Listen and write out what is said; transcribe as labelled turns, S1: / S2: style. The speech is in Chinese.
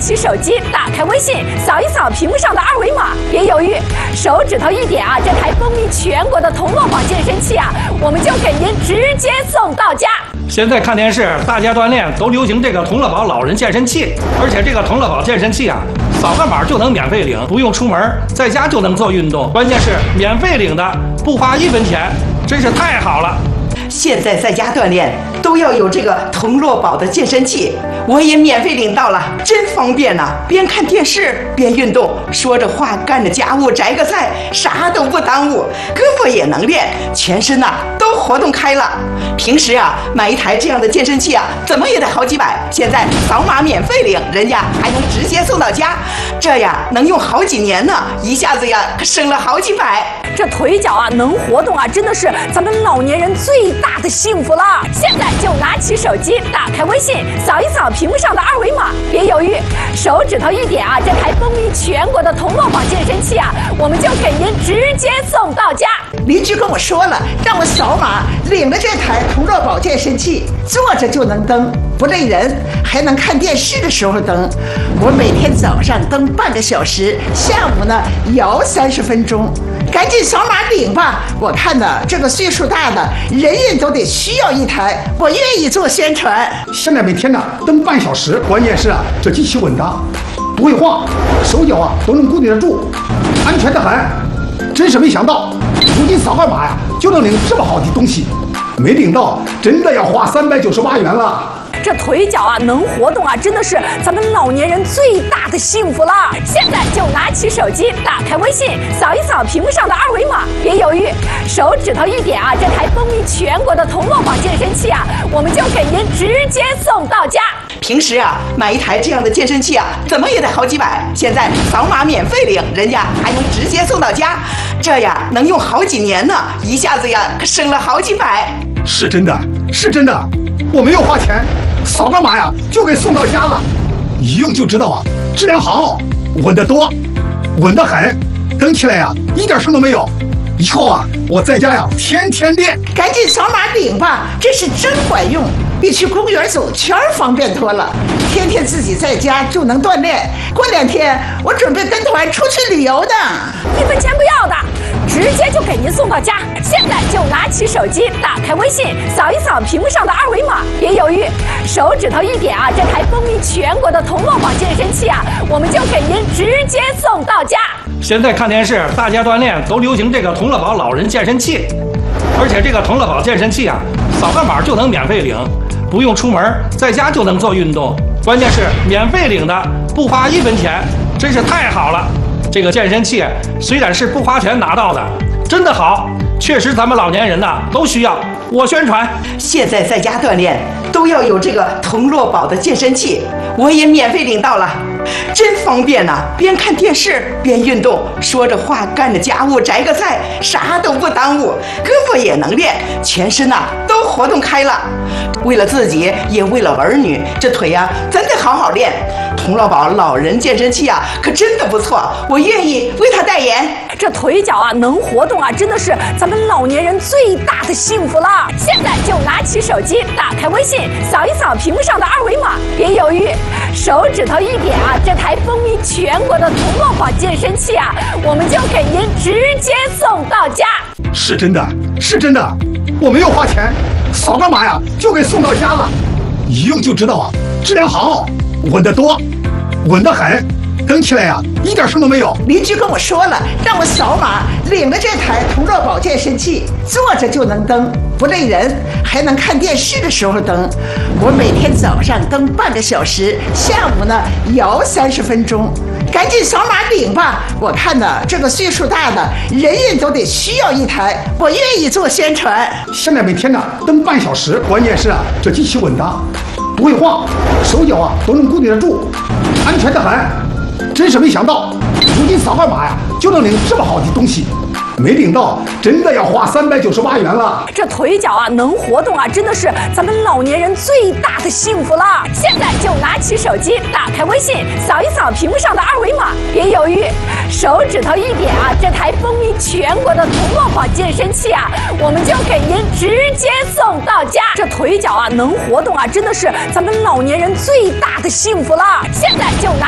S1: 起手机，打开微信，扫一扫屏幕上的二维码，别犹豫，手指头一点啊，这台风靡全国的同乐宝健身器啊，我们就给您直接送到家。
S2: 现在看电视，大家锻炼都流行这个同乐宝老人健身器，而且这个同乐宝健身器啊，扫个码就能免费领，不用出门，在家就能做运动，关键是免费领的，不花1分钱，真是太好了。
S3: 现在在家锻炼都要有这个同乐宝的健身器，我也免费领到了，真方便呐！边看电视边运动，说着话干着家务，摘个菜，啥都不耽误，胳膊也能练，全身呐都活动开了。平时啊买一台这样的健身器啊，怎么也得好几百，现在扫码免费领，人家还能直接送到家，这样能用好几年呢，一下子呀可省了好几百。
S1: 这腿脚啊能活动啊，真的是咱们老年人最大的幸福了。现在就拿起手机，打开微信，扫一扫屏幕上的二维码，别犹豫，手指头一点啊，这台风靡全国的同乐宝健身器啊，我们就给您直接送到家。
S4: 邻居跟我说了，让我扫码领了这台同乐宝健身器，坐着就能蹬，不累人，还能看电视的时候蹬。我每天早上蹬半个小时，下午呢摇30分钟。赶紧扫码领吧！我看呢，这个岁数大的人人都得需要一台，我愿意做宣传。
S5: 现在每天呢蹬半小时，关键是啊，这机器稳当，不会晃，手脚啊都能固定得住，安全得很。真是没想到，如今扫个码呀就能领这么好的东西，没领到真的要花398元了。
S1: 这腿脚啊能活动啊，真的是咱们老年人最大的幸福了。现在就拿起手机，打开微信，扫一扫屏幕上的二维码，别犹豫，手指头一点啊，这台风靡全国的同乐宝健身器啊，我们就给您直接送到家。
S3: 平时啊买一台这样的健身器啊，怎么也得好几百，现在扫码免费领，人家还能直接送到家，这样能用好几年呢，一下子呀可省了好几百。
S5: 是真的，是真的，我没有花钱，扫个码呀就给送到家了，一用就知道啊，质量好，稳得多，稳得很，蹬起来呀一点声都没有。以后啊我在家呀天天练。
S4: 赶紧扫码领吧，这是真管用，比去公园走圈方便多了。天天自己在家就能锻炼，过2天我准备跟团出去旅游呢。
S1: 1分钱不要的，直接就给您送到家。现在就拿起手机，打开微信，扫一扫屏幕上的二维码，别犹豫，手指头一点啊，这台风靡全国的同乐宝健身器啊，我们就给您直接送到家。
S2: 现在看电视，大家锻炼都流行这个同乐宝老人健身器，而且这个同乐宝健身器啊，扫个码就能免费领，不用出门，在家就能做运动，关键是免费领的，不花1分钱，真是太好了。这个健身器虽然是不花钱拿到的，真的好，确实咱们老年人呐都需要。我宣传，
S3: 现在在家锻炼都要有这个同乐宝的健身器，我也免费领到了，真方便呐！边看电视边运动，说着话干着家务，摘个菜，啥都不耽误，胳膊也能练，全身呐都活动开了。为了自己，也为了儿女，这腿呀真得好好练。同乐宝老人健身器啊，可真的不错，我愿意为他代言。
S1: 这腿脚啊能活动啊，真的是咱们老年人最大的幸福了。现在就拿起手机，打开微信，扫一扫屏幕上的二维码，别犹豫，手指头一点啊，这台风靡全国的同乐宝健身器啊，我们就给您直接送到家。
S5: 是真的，是真的，我没有花钱，扫个码呀就给送到家了，一用就知道啊，质量好，稳得多，稳得很，蹬起来呀一点声都没有。
S4: 邻居跟我说了，让我扫码领了这台同乐宝健身器，坐着就能蹬，不累人，还能看电视的时候蹬。我每天早上蹬半个小时，下午呢摇30分钟。赶紧扫码领吧！我看呢，这个岁数大的人人都得需要一台，我愿意做宣传。
S5: 现在每天呢蹬半小时，关键是啊，这机器稳当，不会晃，手脚啊都能固定得住，安全得很。真是没想到，如今扫个码呀就能领这么好的东西，没领到真的要花398元了。
S1: 这腿脚啊能活动啊，真的是咱们老年人最大的幸福了。现在就拿起手机，打开微信，扫一扫屏幕上的二维码，别犹豫，手指头一点啊，这台风靡全国的同乐宝健身器啊，我们就给您直接送到家。这腿脚啊能活动啊，真的是咱们老年人最大的幸福了。现在就拿